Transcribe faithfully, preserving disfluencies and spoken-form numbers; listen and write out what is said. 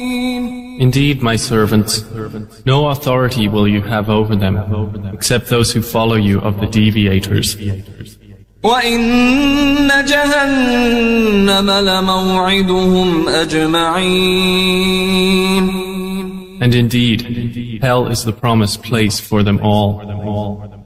Indeed, my servants, no authority will you have over them, except those who follow you of the deviators. وَإِنَّ جَهَنَّمَ لَمَوْعِدُهُمْ أَجْمَعِينَ. And indeed, hell is the promised place for them all.